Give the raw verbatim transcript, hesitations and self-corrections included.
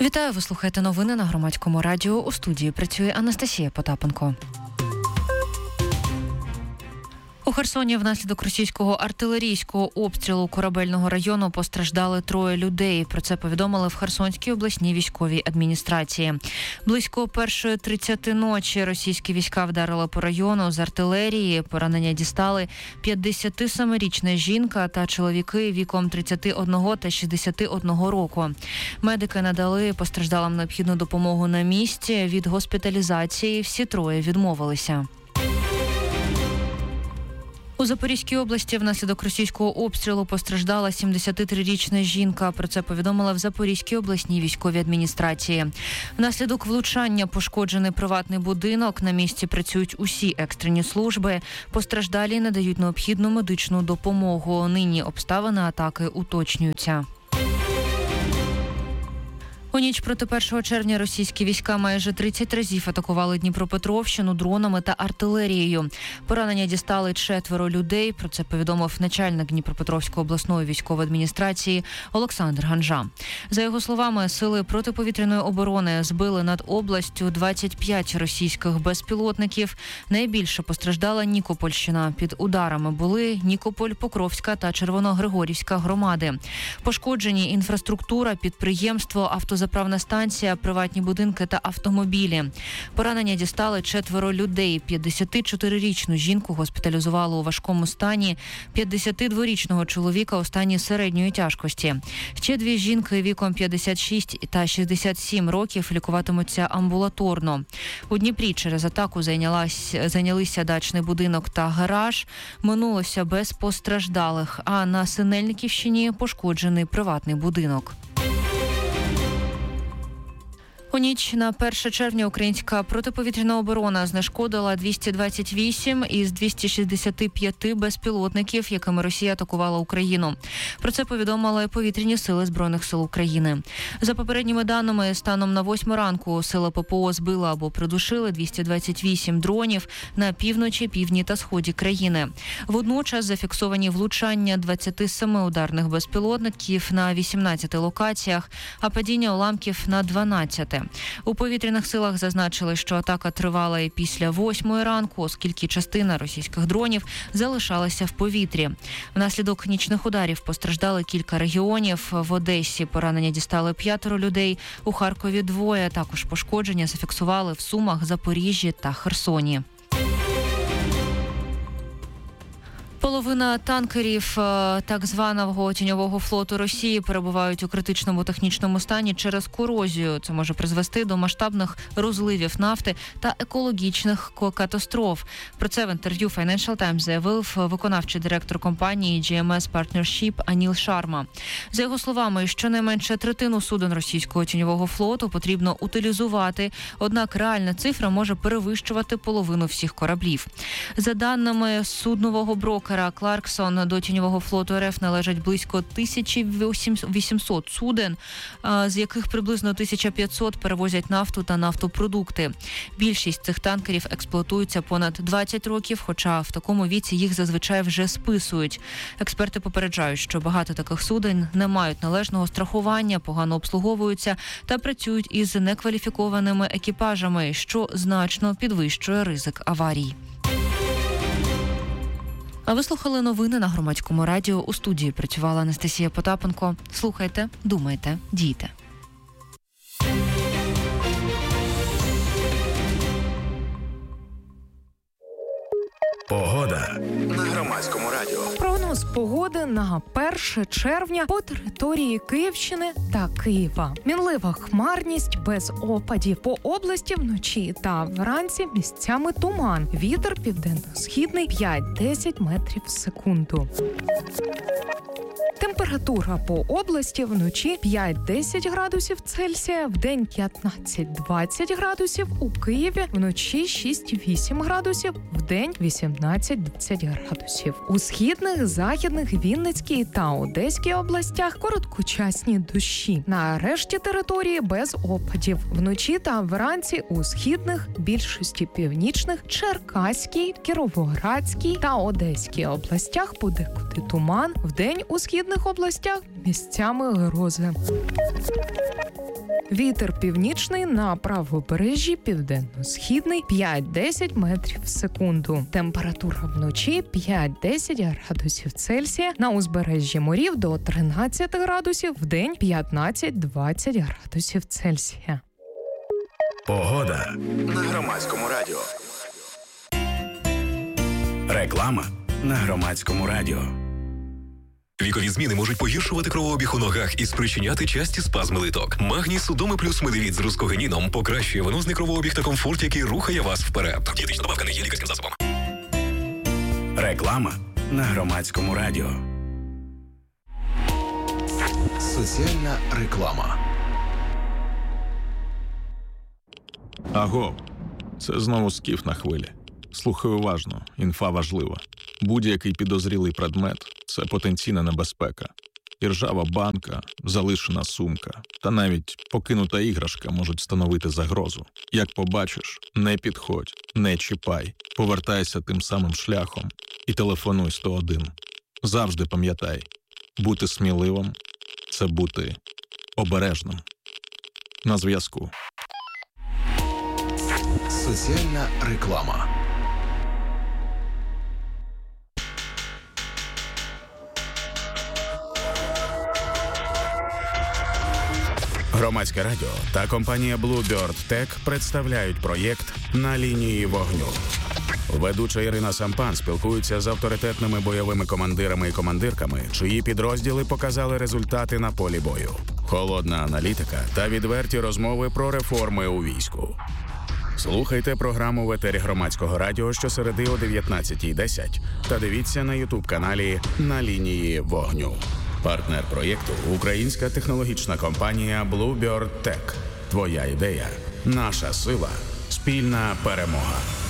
Вітаю, ви слухаєте новини на Громадському радіо. У студії працює Анастасія Потапенко. У Херсоні внаслідок російського артилерійського обстрілу корабельного району постраждали троє людей. Про це повідомили в Херсонській обласній військовій адміністрації. Близько першої тридцяти ночі російські війська вдарили по району з артилерії. Поранення дістали п'ятдесятисемирічна жінка та чоловіки віком тридцяти одного та шістдесяти одного року. Медики надали постраждалим необхідну допомогу на місці. Від госпіталізації всі троє відмовилися. У Запорізькій області внаслідок російського обстрілу постраждала сімдесятитрирічна жінка. Про це повідомила в Запорізькій обласній військовій адміністрації. Внаслідок влучання пошкоджений приватний будинок. На місці працюють усі екстрені служби. Постраждалі надають необхідну медичну допомогу. Нині обставини атаки уточнюються. У ніч проти першого червня російські війська майже тридцять разів атакували Дніпропетровщину дронами та артилерією. Поранення дістали четверо людей. Про це повідомив начальник Дніпропетровської обласної військової адміністрації Олександр Ганжа. За його словами, сили протиповітряної оборони збили над областю двадцять п'ять російських безпілотників. Найбільше постраждала Нікопольщина. Під ударами були Нікополь, Покровська та Червоногригорівська громади. Пошкоджені інфраструктура, підприємство, автозапчастини, заправна станція, приватні будинки та автомобілі. Поранення дістали четверо людей. п'ятдесятичотирирічну жінку госпіталізували у важкому стані, п'ятдесятидворічного чоловіка у стані середньої тяжкості. Ще дві жінки віком п'ятдесят шість та шістдесят сім років лікуватимуться амбулаторно. У Дніпрі через атаку зайнялися дачний будинок та гараж. Минулося без постраждалих, а на Синельниківщині пошкоджений приватний будинок. У ніч на перше червня українська протиповітряна оборона знешкодила двісті двадцять вісім із двохсот шістдесяти п'яти безпілотників, якими Росія атакувала Україну. Про це повідомили повітряні сили Збройних сил України. За попередніми даними, станом на восьму ранку сили ППО збили або придушили двісті двадцять вісім дронів на півночі, півдні та сході країни. Водночас зафіксовані влучання двадцяти семи ударних безпілотників на вісімнадцяти локаціях, а падіння уламків на дванадцяти. У повітряних силах зазначили, що атака тривала і після восьмої ранку, оскільки частина російських дронів залишалася в повітрі. Внаслідок нічних ударів постраждали кілька регіонів. В Одесі поранення дістали п'ятеро людей, у Харкові двоє. Також пошкодження зафіксували в Сумах, Запоріжжі та Херсоні. Половина танкерів так званого тіньового флоту Росії перебувають у критичному технічному стані через корозію. Це може призвести до масштабних розливів нафти та екологічних катастроф. Про це в інтерв'ю Financial Times заявив виконавчий директор компанії джі ем ес Partnership Аніл Шарма. За його словами, щонайменше третину суден російського тіньового флоту потрібно утилізувати, однак реальна цифра може перевищувати половину всіх кораблів. За даними суднового брокера Clarkson, до тіньового флоту РФ належать близько тисяча вісімсот суден, з яких приблизно тисяча п'ятсот перевозять нафту та нафтопродукти. Більшість цих танкерів експлуатуються понад двадцять років, хоча в такому віці їх зазвичай вже списують. Експерти попереджають, що багато таких суден не мають належного страхування, погано обслуговуються та працюють із некваліфікованими екіпажами, що значно підвищує ризик аварій. А ви слухали новини на Громадському радіо. У студії працювала Анастасія Потапенко. Слухайте, думайте, дійте. Погода на Громадському радіо. Прогноз погоди на перше червня по території Київщини та Києва. Мінлива хмарність без опадів. По області вночі та вранці місцями туман. Вітер південно-східний п'ять-десять метрів в секунду. Температура по області вночі п'ять-десять градусів Цельсія, вдень п'ятнадцять-двадцять градусів, у Києві вночі шість-вісім градусів, вдень вісімнадцять-двадцять градусів. У східних, західних, Вінницькій та Одеській областях короткочасні дощі. На решті території без опадів. Вночі та вранці у східних, більшості північних, Черкаській, Кіровоградській та Одеській областях подекуди туман, вдень у східних областях місцями грози. Вітер північний на правобережжі, південно-східний п'ять-десять метрів в секунду. Температура вночі п'ять-десять градусів Цельсія, на узбережжі морів до тринадцять градусів, вдень п'ятнадцять-двадцять градусів Цельсія. Погода на Громадському радіо. Реклама на Громадському радіо. Вікові зміни можуть погіршувати кровообіг у ногах і спричиняти часті спазми литок. Магній Судоми плюс медивіт з рускогеніном покращує венозний кровообіг та комфорт, який рухає вас вперед. Дієтична добавка не є лікарським засобом. Реклама на Громадському радіо. Соціальна реклама. Аго, це знову Скіф на хвилі. Слухай уважно, інфа важлива. Будь-який підозрілий предмет – це потенційна небезпека. Іржава банка, залишена сумка та навіть покинута іграшка можуть становити загрозу. Як побачиш, не підходь, не чіпай, повертайся тим самим шляхом і телефонуй сто один. Завжди пам'ятай, бути сміливим – це бути обережним. На зв'язку. Соціальна реклама. Громадське радіо та компанія Bluebird Tech представляють проєкт «На лінії вогню». Ведуча Ірина Сампан спілкується з авторитетними бойовими командирами і командирками, чиї підрозділи показали результати на полі бою. Холодна аналітика та відверті розмови про реформи у війську. Слухайте програму в етері Громадського радіо щосереди о дев'ятнадцятій десять та дивіться на ютуб-каналі «На лінії вогню». Партнер проєкту – українська технологічна компанія Bluebird Tech. Твоя ідея – наша сила. Спільна перемога.